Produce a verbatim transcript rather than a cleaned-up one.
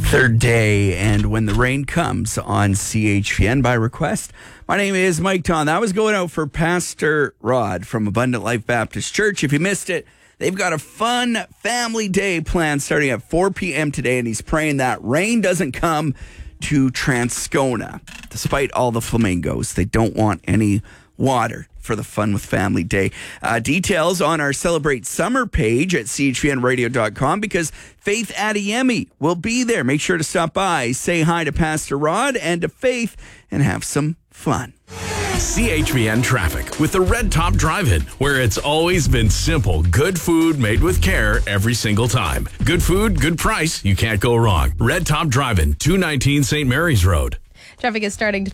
third day, and when the rain comes on C H P N by request. My name is Mike Ton. That was going out for Pastor Rod from Abundant Life Baptist Church. If you missed it, they've got a fun family day planned starting at four p.m. today, and he's praying that rain doesn't come to Transcona. Despite all the flamingos, they don't want any water for the Fun with Family Day. Uh, details on our Celebrate Summer page at c h p n radio dot com, because Faith Adeyemi will be there. Make sure to stop by, say hi to Pastor Rod and to Faith, and have some fun. C H P N traffic with the Red Top Drive-In, where it's always been simple. Good food made with care every single time. Good food, good price. You can't go wrong. Red Top Drive-In, two nineteen Saint Mary's Road. Traffic is starting to